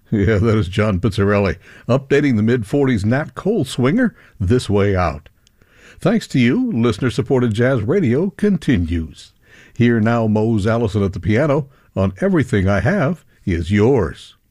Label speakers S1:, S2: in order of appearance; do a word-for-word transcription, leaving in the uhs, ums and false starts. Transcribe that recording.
S1: Yeah, that is John Pizzarelli, updating the mid forties Nat Cole swinger, This Way Out. Thanks to you, listener-supported jazz radio continues. Here now, Mose Allison at the piano on Everything I Have Is Yours.